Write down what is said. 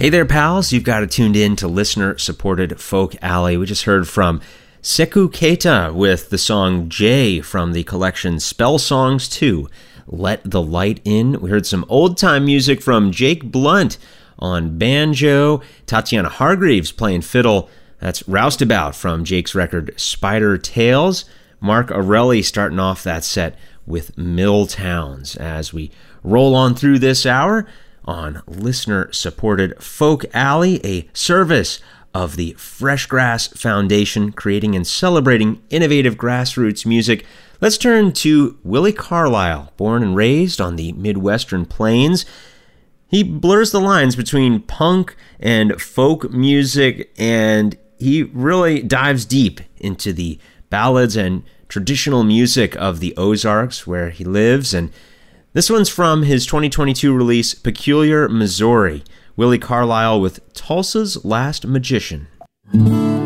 Hey there, pals. You've got it tuned in to listener-supported Folk Alley. We just heard from Sekou Keita with the song Jay from the collection Spell Songs 2, Let the Light In. We heard some old-time music from Jake Blunt on banjo, Tatiana Hargreaves playing fiddle. That's Roustabout from Jake's record Spider Tales. Mark Arelli starting off that set with Mill Towns as we roll on through this hour on listener-supported Folk Alley, a service of the Fresh Grass Foundation, creating and celebrating innovative grassroots music. Let's turn to Willie Carlisle, born and raised on the Midwestern Plains. He blurs the lines between punk and folk music, and he really dives deep into the ballads and traditional music of the Ozarks, where he lives, and this one's from his 2022 release, Peculiar Missouri. Willie Carlisle with Tulsa's Last Magician.